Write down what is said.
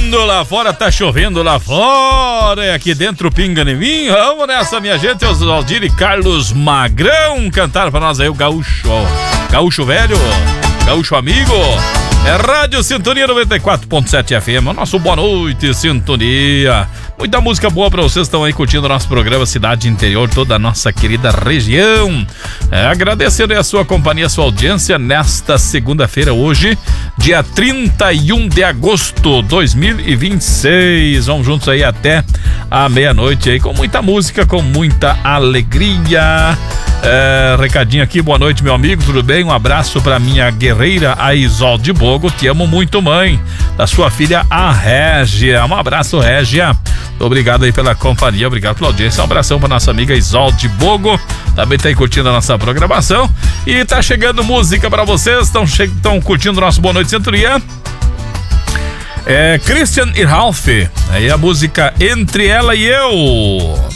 chovendo lá fora, tá chovendo lá fora, e aqui dentro pinga em mim. Vamos nessa, minha gente. Os Aldir e Carlos Magrão cantaram pra nós aí o Gaúcho. Gaúcho velho, Gaúcho amigo. É Rádio Sintonia 94.7 FM, o nosso boa noite, Sintonia. Muita música boa pra vocês, estão aí curtindo o nosso programa Cidade Interior, toda a nossa querida região. Agradecendo a sua companhia, a sua audiência nesta segunda-feira, hoje, dia 31 de agosto de 2026. Vamos juntos aí até a meia-noite aí, com muita música, com muita alegria. Recadinho aqui, boa noite, meu amigo, tudo bem? Um abraço pra minha guerreira, a Isolde Bogo, te amo muito, mãe, da sua filha, a Régia. Um abraço, Régia, obrigado aí pela companhia, obrigado pela audiência, um abração pra nossa amiga Isolde Bogo, também tá aí curtindo a nossa programação, e tá chegando música pra vocês, estão curtindo o nosso Boa Noite Sintonia. Christian e Ralph, aí a música Entre Ela e Eu.